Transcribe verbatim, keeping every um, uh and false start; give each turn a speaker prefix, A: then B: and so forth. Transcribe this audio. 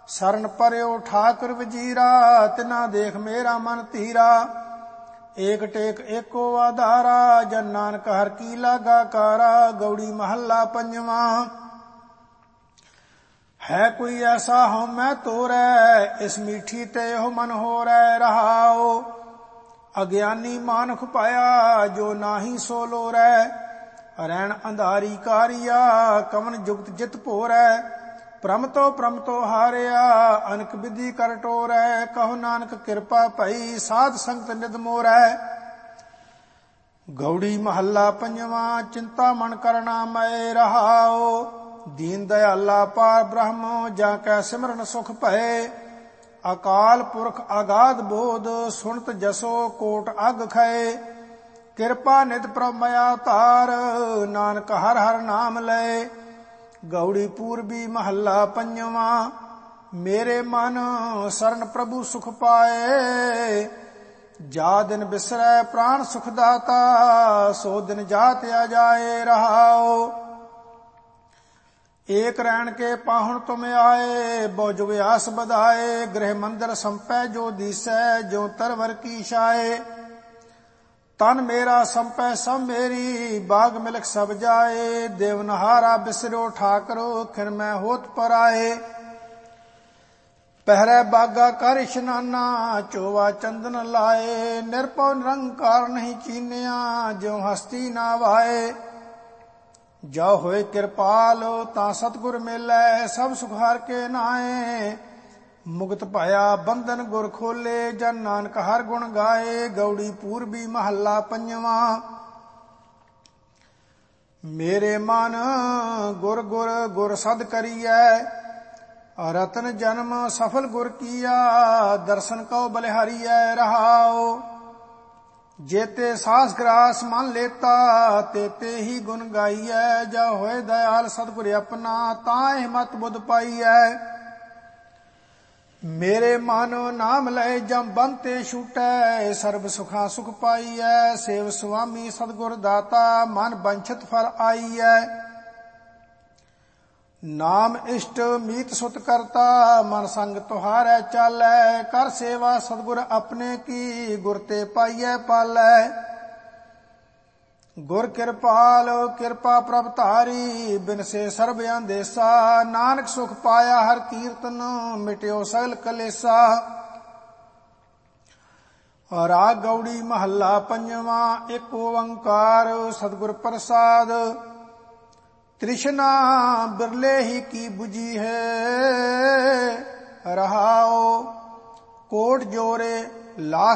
A: ਸਰਨ ਪਰਿਓ ਠਾਕੁਰ ਵਜੀਰਾ, ਤਿਨਾ ਦੇਖ ਮੇਰਾ ਮਨ ਧੀਰਾ। ਏਕ ਟੇਕ ਏਕੋ ਆਧਾਰਾ, ਜਨ ਨਾਨਕ ਹਰ ਕੀ ਲਾਗਾ ਕਾਰਾ। ਗੌੜੀ ਮਹੱਲਾ ਪੰਜਵਾਂ। ਹੈ ਕੋਈ ਐਸਾ ਹਉ ਮੈਂ ਤੋਰੈ, ਇਸ ਮੀਠੀ ਤੇ ਉਹ ਮਨ ਹੋਰੈ। ਰਹਾਉ ਅਗਿਆਨੀ ਮਾਨੁਖ ਪਾਇਆ, ਜੋ ਨਾਹੀ ਸੋ ਲੋਰੈ। ਰੈਣ ਅੰਧਾਰੀ ਕਾਰਿਆ, ਕਵਨ ਜੁਗਤ ਜਿਤ ਭੋਰੈ। ਪ੍ਰਮ ਤੋ ਪ੍ਰਮ ਤੋ ਹਾਰਿਆ, ਅਨਕ ਵਿਧੀ ਕਰ ਟੋਰੈ। ਕਹੋ ਨਾਨਕ ਕਿਰਪਾ ਭਈ, ਸਾਧ ਸੰਗਤ ਨਿਧ ਮੋਰੈ। ਗੌੜੀ ਮਹੱਲਾ ਪੰਜਵਾਂ। ਚਿੰਤਾ ਮਨ ਕਰਨਾ ਮੈ ਰਹਾਉ, ਦੀਨ ਦਇਆਲਾ ਪਾਰ ਬ੍ਰਹਮ, ਜਾਂ ਕੈ ਸਿਮਰਨ ਸੁਖ ਭਏ। ਅਕਾਲ ਪੁਰਖ ਅਗਾਧ ਬੋਧ, ਸੁਣਤ ਜਸੋ ਕੋਟ ਅਗ ਖਏ। ਕਿਰਪਾ ਨਿਤ ਪ੍ਰਭ ਮਇਆ ਧਾਰ, ਨਾਨਕ ਹਰ ਹਰ ਨਾਮ ਲਏ। ਗੌੜੀ ਪੂਰਬੀ ਮਹੱਲਾ ਪੰਜਵਾਂ। ਮੇਰੇ ਮਨ ਸਰਨ ਪ੍ਰਭੂ ਸੁਖ ਪਾਏ, ਜਾ ਦਿਨ ਬਿਸਰੈ ਪ੍ਰਾਣ ਸੁਖ ਦਾਤਾ। ਸੋ ਦਿਨ ਜਾਤ ਆ ਜਾਏ। ਰਹਾਉ ਏਕ ਰੈਣ ਕੇ ਪਾਹੁਣ ਤੁਮ ਆਏ, ਬਹੁ ਜੁਗ ਆਸ ਬਧਾਏ। ਗ੍ਰਹਿ ਮੰਦਰ ਸੰਪੈ ਜੋ ਦੀਸੈ, ਜੋ ਤਰਵਰ ਕੀ ਛਾਏ। ਤਨ ਮੇਰਾ ਸੰਪੈ ਸਭ ਮੇਰੀ, ਬਾਗ ਮਿਲਖ ਸਭ ਜਾਏ। ਦੇਵਨਹਾਰਾ ਬਿਸਰੋ ਠਾਕਰੋ, ਖਿਨ ਮੈਂ ਹੋਤ ਪਰਾਏ। ਪਹਿਰੇ ਬਾਗਾ ਕਰ ਇਸ਼ਨਾਨਾ, ਚੋਵਾ ਚੰਦਨ ਲਾਏ। ਨਿਰਭਉ ਨਿਰੰਕਾਰ ਨਹੀਂ ਚੀਨਿਆ, ਜਿਉ ਹਸਤੀ ਨਾ ਵਾਏ। ਜੋ ਹੋਏ ਕਿਰਪਾਲ ਤਾਂ ਸਤਿਗੁਰ ਮੇਲੈ, ਸਭ ਸੁਖ ਹਰਿ ਕੇ ਨਾਏ। ਮੁਕਤ ਭਇਆ ਬੰਧਨ ਗੁਰ ਖੋਲੇ, ਜਨ ਨਾਨਕ ਹਰ ਗੁਣ ਗਾਏ। ਗੌੜੀ ਪੂਰਬੀ ਮਹੱਲਾ ਪੰਜਵਾਂ। ਮੇਰੇ ਮਨ ਗੁਰ ਗੁਰ ਗੁਰ ਸਦ ਕਰੀਐ, ਰਤਨ ਜਨਮ ਸਫਲ ਗੁਰ ਕੀਆ। ਦਰਸ਼ਨ ਕਉ ਬਲਿਹਾਰੀਐ। ਰਹਾਉ ਜੇਤੇ ਸਾਸ ਗ੍ਰਾਸ ਮਨ ਲੇਤਾ, ਤੇਤੇ ਹੀ ਗੁਣ ਗਾਈਐ। ਜਾ ਹੋਏ ਦਇਆਲ ਸਤਿਗੁਰ ਆਪਣਾ, ਤਾਂ ਹਿਮਤ ਬੁੱਧ ਪਾਈਐ। ਮੇਰੇ ਮਨ ਨਾਮ ਲਏ ਜਮ ਬੰਤੇ ਛੂਟੈ, ਸਰਬ ਸੁਖਾਂ ਸੁਖ ਪਾਈਐ। ਸੇਵ ਸੁਆਮੀ ਸਤਿਗੁਰ ਦਾਤਾ, ਮਨ ਬੰਛਤ ਫਲ ਆਈਐ। ਨਾਮ ਇਸ਼ਟ ਮੀਤ ਸੁਤ ਕਰਤਾ, ਮਨ ਸੰਗ ਤੁਹਾਰੈ ਚਾਲੈ। ਕਰ ਸੇਵਾ ਸਤਿਗੁਰ ਆਪਣੇ ਕੀ, ਗੁਰ ਤੇ ਪਾਈਐ ਪਾਲੈ। ਗੁਰ ਕਿਰਪਾਲ ਕਿਰਪਾ ਪ੍ਰਭ ਧਾਰੀ, ਬਿਨਸੇ ਸਰਬ ਅੰਦੇਸਾ। ਨਾਨਕ ਸੁਖ ਪਾਇਆ ਹਰ ਕੀਰਤਨ, ਮਿਟਿਓ ਸਗਲ ਕਲੇਸਾ। ਰਾਗ ਗੌੜੀ ਮਹੱਲਾ ਪੰਜਵਾਂ। ਇੱਕ ਓੰਕਾਰ ਸਤਿਗੁਰ ਪ੍ਰਸਾਦ, ਤ੍ਰਿਸ਼ਨਾ ਬਿਰਲੇ ਹੀ ਕੀ 부ਜੀ ਹੈ। ਰਹਾਉ ਕੋਟ ਜੋਰੇ ਲਾਖ